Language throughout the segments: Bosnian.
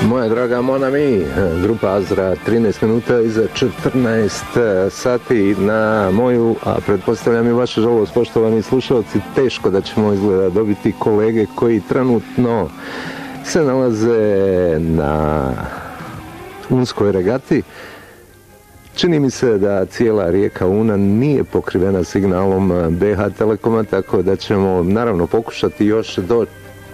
Moja draga Mon Ami, grupa Azra, 13 minuta iza 14 sati na moju, a pretpostavljam i vašu žalost, poštovani slušalci, teško da ćemo izgleda dobiti kolege koji trenutno se nalaze na Unskoj regati. Čini mi se da cijela rijeka Una nije pokrivena signalom BH Telekoma, tako da ćemo naravno pokušati još do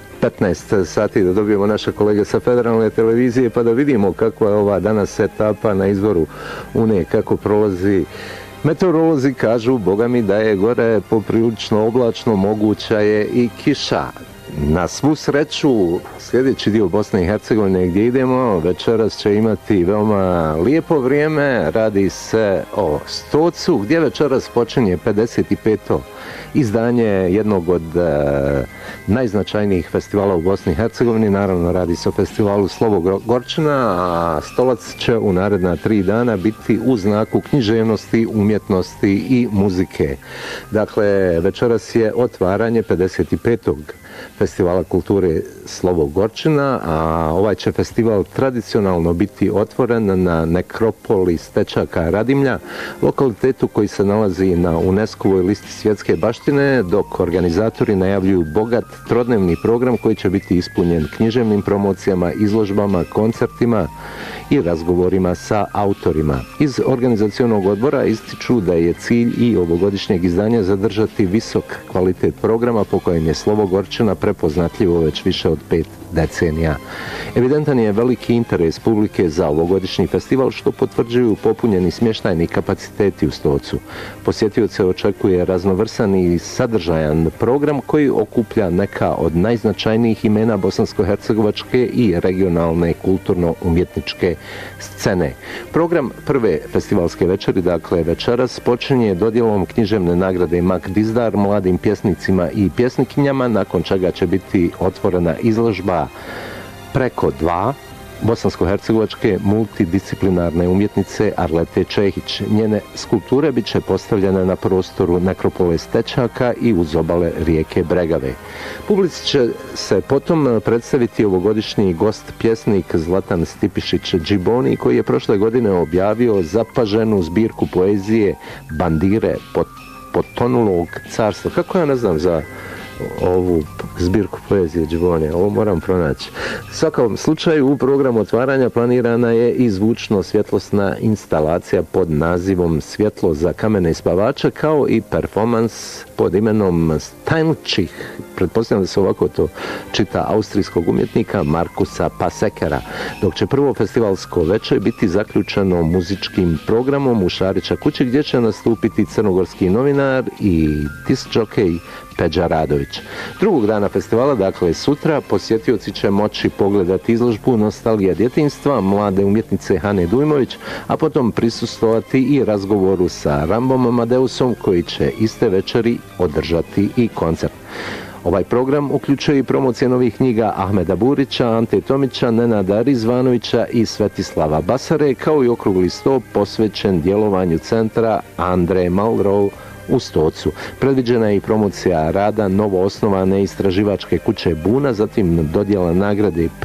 15 sati da dobijemo naše kolege sa federalne televizije pa da vidimo kakva je ova danas etapa na izvoru Une, kako prolazi. Meteorolozi kažu, boga mi, da je gore poprilično oblačno, moguća je i kiša. Na svu sreću, sljedeći dio Bosne i Hercegovine gdje idemo, večeras će imati veoma lijepo vrijeme. Radi se o Stocu, gdje večeras počinje 55. izdanje jednog od najznačajnijih festivala u Bosni i Hercegovini. Naravno, radi se o festivalu Slovo Gorčina, a Stolac će u naredna 3 dana biti u znaku književnosti, umjetnosti i muzike. Dakle, večeras je otvaranje 55. festivala kulture Slovo Gorčina, a ovaj će festival tradicionalno biti otvoren na nekropoli Stečaka Radimlja, lokalitetu koji se nalazi na UNESCO-voj listi svjetske baštine, dok organizatori najavljuju bogat trodnevni program koji će biti ispunjen književnim promocijama, izložbama, koncertima i razgovorima sa autorima. Iz organizacionog odbora ističu da je cilj i ovogodišnjeg izdanja zadržati visok kvalitet programa po kojem je Slovo Gorčina prepoznatljivo već više od 5 decenija. Evidentan je veliki interes publike za ovogodišnji festival, što potvrđuju popunjeni smještajni kapaciteti u Stocu. Posjetioce očekuje raznovrsan i sadržajan program koji okuplja neka od najznačajnijih imena bosansko-hercegovačke i regionalne kulturno-umjetničke scene. Program prve festivalske večeri, dakle večeras, počinje dodjelom književne nagrade Mak Dizdar mladim pjesnicima i pjesnikinjama, nakon čega će biti otvorena izložba preko 2 bosansko-hercegovačke multidisciplinarne umjetnice Arlete Čehić. Njene skulpture bit će postavljene na prostoru nekropole Stečaka i uz obale rijeke Bregave. Publici će se potom predstaviti ovogodišnji gost pjesnik Zlatan Stipišić Džiboni, koji je prošle godine objavio zapaženu zbirku poezije Bandire potonulog carstva. Kako ja ne znam za ovu zbirku poezije Džibone, ovo moram pronaći. U svakom slučaju, u programu otvaranja planirana je i zvučno-svjetlosna instalacija pod nazivom Svjetlo za kamene spavače, kao i performans pod imenom Steinčich, pretpostavljam da se ovako to čita, austrijskog umjetnika Markusa Pasekera, dok će prvo festivalsko večer biti zaključeno muzičkim programom u Šarića kući, gdje će nastupiti crnogorski novinar i disk džokej Peđa Radović. Drugog dana festivala, dakle sutra, posjetioci će moći pogledati izložbu Nostalgija djetinjstva mlade umjetnice Hane Dujmović, a potom prisustvovati i razgovoru sa Rambom Amadeusom, koji će iste večeri održati i koncert. Ovaj program uključuje i promocije novih knjiga Ahmeda Burića, Ante Tomića, Nenada Rizvanovića i Svetislava Basare, kao i okrugli sto posvećen djelovanju centra Andre Malraux u Stocu. Predviđena je i promocija rada novo osnovane istraživačke kuće Buna, zatim dodjela nagrade